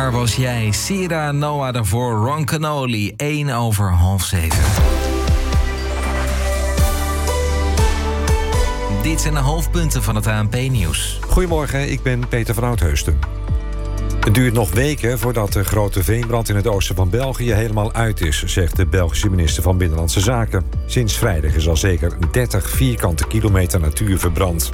Waar was jij? Sierra Noah daarvoor, Ron Canoli, 6:01. Dit zijn de hoofdpunten van het ANP-nieuws. Goedemorgen, ik ben Peter van Oudheusden. Het duurt nog weken voordat de grote veenbrand in het oosten van België helemaal uit is, zegt de Belgische minister van Binnenlandse Zaken. Sinds vrijdag is al zeker 30 vierkante kilometer natuur verbrand.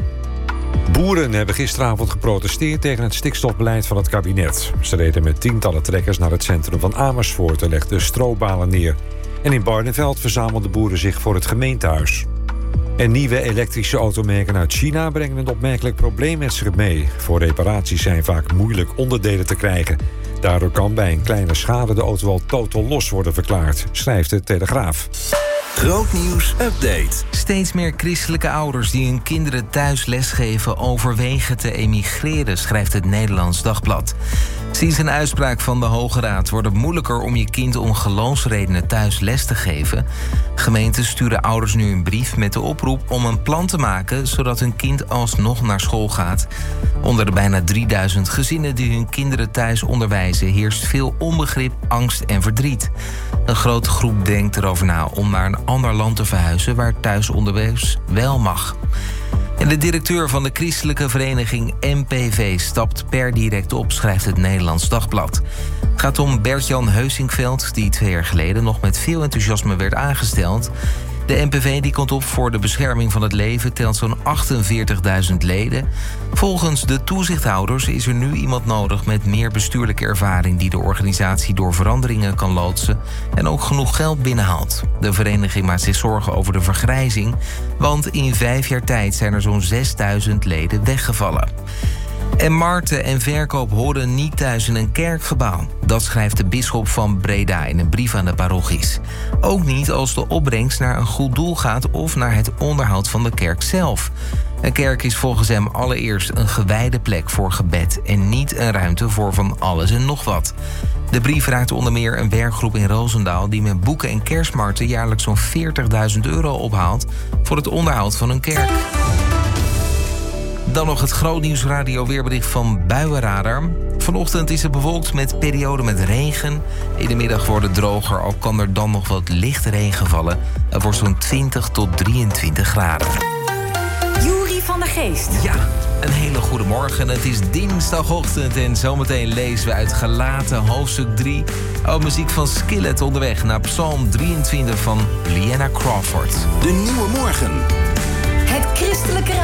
Boeren hebben gisteravond geprotesteerd tegen het stikstofbeleid van het kabinet. Ze reden met tientallen trekkers naar het centrum van Amersfoort en legden strobalen neer. En in Barneveld verzamelden boeren zich voor het gemeentehuis. En nieuwe elektrische automerken uit China brengen een opmerkelijk probleem met zich mee. Voor reparaties zijn vaak moeilijk onderdelen te krijgen. Daardoor kan bij een kleine schade de auto al totaal los worden verklaard, schrijft de Telegraaf. Grootnieuws update. Steeds meer christelijke ouders die hun kinderen thuis lesgeven overwegen te emigreren, schrijft het Nederlands Dagblad. Sinds een uitspraak van de Hoge Raad wordt het moeilijker om je kind om geloofsredenen thuis les te geven. Gemeenten sturen ouders nu een brief met de oproep om een plan te maken zodat hun kind alsnog naar school gaat. Onder de bijna 3000 gezinnen die hun kinderen thuis onderwijzen heerst veel onbegrip, angst en verdriet. Een grote groep denkt erover na om naar een ander land te verhuizen waar thuisonderwijs wel mag. En de directeur van de christelijke vereniging MPV stapt per direct op, schrijft het Nederlands Dagblad. Het gaat om Bert-Jan Heusingveld, die 2 jaar geleden nog met veel enthousiasme werd aangesteld. De MPV die komt op voor de bescherming van het leven telt zo'n 48.000 leden. Volgens de toezichthouders is er nu iemand nodig met meer bestuurlijke ervaring die de organisatie door veranderingen kan loodsen en ook genoeg geld binnenhaalt. De vereniging maakt zich zorgen over de vergrijzing, want in 5 jaar tijd zijn er zo'n 6.000 leden weggevallen. En markten en verkoop horen niet thuis in een kerkgebouw. Dat schrijft de bisschop van Breda in een brief aan de parochies. Ook niet als de opbrengst naar een goed doel gaat of naar het onderhoud van de kerk zelf. Een kerk is volgens hem allereerst een gewijde plek voor gebed en niet een ruimte voor van alles en nog wat. De brief raakt onder meer een werkgroep in Roosendaal die met boeken en kerstmarkten jaarlijks zo'n €40.000 ophaalt voor het onderhoud van een kerk. Dan nog het Grootnieuws Radio weerbericht van Buienradar. Vanochtend is het bewolkt met perioden met regen. In de middag wordt het droger, al kan er dan nog wat lichte regen vallen. Het wordt zo'n 20 tot 23 graden. Juri van der Geest. Ja, een hele goede morgen. Het is dinsdagochtend en zometeen lezen we uit Galaten hoofdstuk 3... over muziek van Skillet onderweg naar Psalm 23 van Liana Crawford. De nieuwe morgen. Het christelijke